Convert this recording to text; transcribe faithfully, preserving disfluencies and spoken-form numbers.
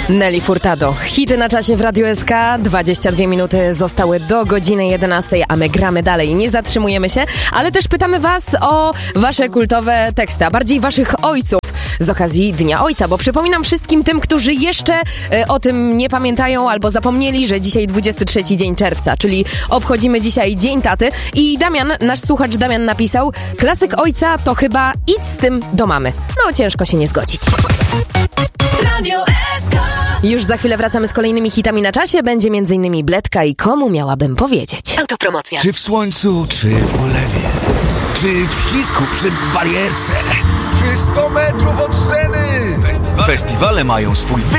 Nelly Furtado. Hity na czasie w Radiu S K. dwadzieścia dwie minuty zostały do godziny jedenastej, a my gramy dalej. Nie zatrzymujemy się, ale też pytamy was o wasze kultowe teksty, a bardziej waszych ojców z okazji Dnia Ojca, bo przypominam wszystkim tym, którzy jeszcze e, o tym nie pamiętają albo zapomnieli, że dzisiaj dwudziesty trzeci dzień czerwca, czyli obchodzimy dzisiaj Dzień Taty. I Damian, nasz słuchacz Damian napisał: klasyk ojca to chyba idź z tym do mamy. No ciężko się nie zgodzić. Radio S K. Już za chwilę wracamy z kolejnymi hitami na czasie. Będzie m.in. Bledka i Komu miałabym powiedzieć. Autopromocja. Czy w słońcu, czy w ulewie, czy w ścisku przy barierce, czy sto metrów od sceny. Festiwale mają swój